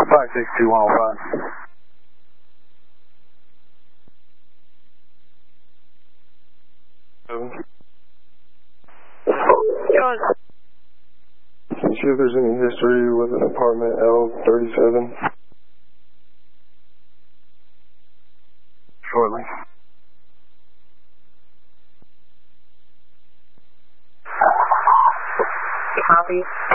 562-105. Can you see if there's any history with an apartment L37? Shortly. Copy.